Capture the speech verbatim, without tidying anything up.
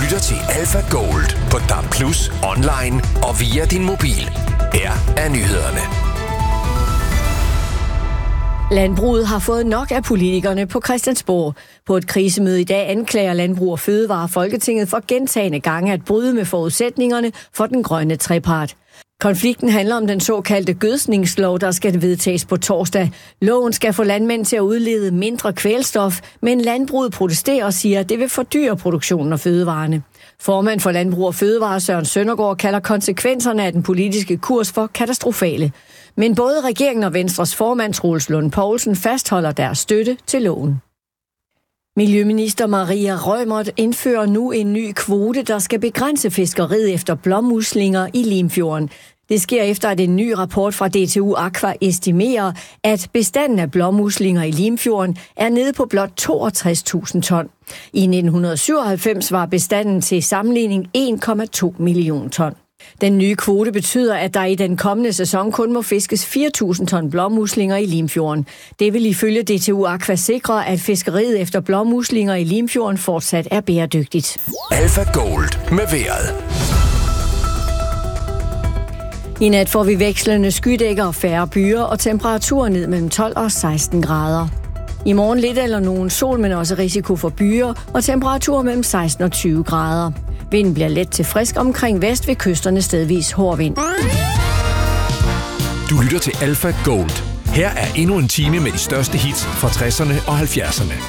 lytter til Alpha Gold på D A B plus, online og via din mobil. Her er nyhederne. Landbruget har fået nok af politikerne på Christiansborg. På et krisemøde i dag anklager Landbrug og Fødevare Folketinget for gentagne gange at bryde med forudsætningerne for den grønne trepart. Konflikten handler om den såkaldte gødskningslov, der skal vedtages på torsdag. Loven skal få landmænd til at udlede mindre kvælstof, men landbruget protesterer og siger, at det vil fordyre produktionen af fødevarene. Formand for Landbrug og Fødevare Søren Søndergaard kalder konsekvenserne af den politiske kurs for katastrofale. Men både regeringen og Venstres formand Troels Lund Poulsen fastholder deres støtte til loven. Miljøminister Maria Reumert indfører nu en ny kvote, der skal begrænse fiskeriet efter blåmuslinger i Limfjorden. Det sker efter, at en ny rapport fra D T U Aqua estimerer, at bestanden af blåmuslinger i Limfjorden er nede på blot toogtres tusind ton. I nitten syvoghalvfems var bestanden til sammenligning en komma to millioner ton. Den nye kvote betyder, at der i den kommende sæson kun må fiskes fire tusind ton blåmuslinger i Limfjorden. Det vil ifølge D T U Aqua sikre, at fiskeriet efter blåmuslinger i Limfjorden fortsat er bæredygtigt. Alpha Gold med vejret. I nat får vi vekslende skydækker og færre byer og temperaturer ned mellem tolv og seksten grader. I morgen lidt eller nogen sol, men også risiko for byer og temperaturer mellem seksten og tyve grader. Vinden bliver let til frisk omkring vest ved kysterne stedvis hård vind. Du lytter til Alpha Gold. Her er endnu en time med de største hits fra tresserne og halvfjerdserne.